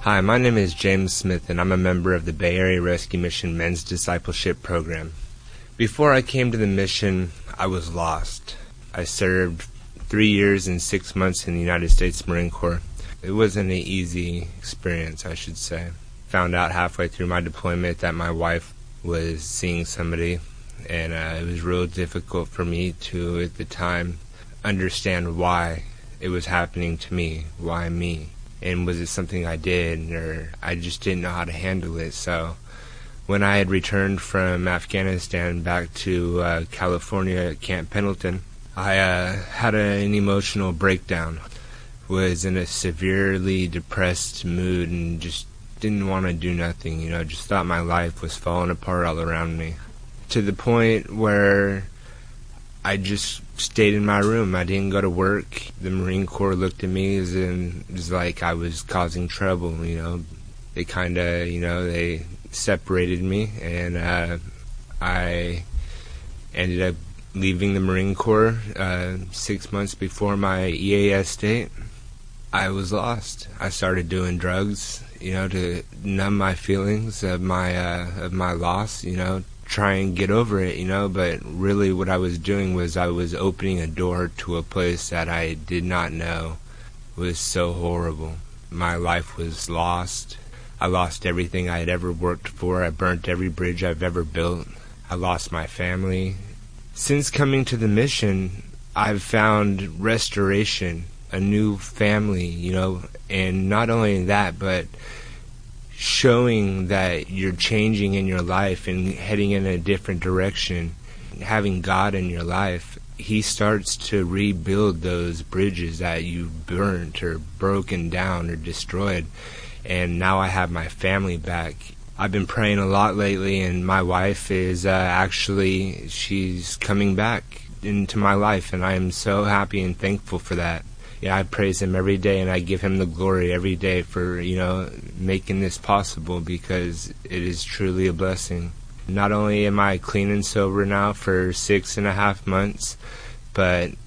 Hi, my name is James Smith, and I'm a member of the Bay Area Rescue Mission Men's Discipleship Program. Before I came to the mission, I was lost. I served 3 years and 6 months in the United States Marine Corps. It wasn't an easy experience, I should say. Found out halfway through my deployment that my wife was seeing somebody, and it was real difficult for me to, at the time, understand why it was happening to me. Why me? And was it something I did, or I just didn't know how to handle it. So when I had returned from Afghanistan back to California at Camp Pendleton, I had an emotional breakdown. Was in a severely depressed mood and just didn't want to do nothing, just thought my life was falling apart all around me. To the point where I just stayed in my room. I didn't go to work. The Marine Corps looked at me as like I was causing trouble, They kind of, they separated me, and I ended up leaving the Marine Corps 6 months before my EAS date. I was lost. I started doing drugs, to numb my feelings of my loss, try and get over it, but really what I was doing was I was opening a door to a place that I did not know was so horrible. My life was lost. I lost everything I had ever worked for. I burnt every bridge I've ever built. I lost my family. Since coming to the mission, I've found restoration, a new family, and not only that, but showing that you're changing in your life and heading in a different direction, having God in your life, He starts to rebuild those bridges that you burnt or broken down or destroyed. And now I have my family back. I've been praying a lot lately, and my wife is she's coming back into my life, and I am so happy and thankful for that. I praise Him every day, and I give Him the glory every day for, making this possible, because it is truly a blessing. Not only am I clean and sober now for 6.5 months, but